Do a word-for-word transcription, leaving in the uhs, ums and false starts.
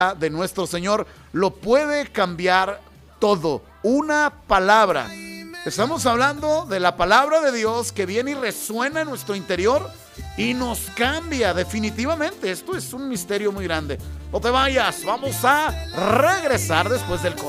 de nuestro Señor lo puede cambiar todo. Una palabra. Estamos hablando de la palabra de Dios que viene y resuena en nuestro interior y nos cambia definitivamente. Esto es un misterio muy grande. No te vayas, vamos a regresar después del corte.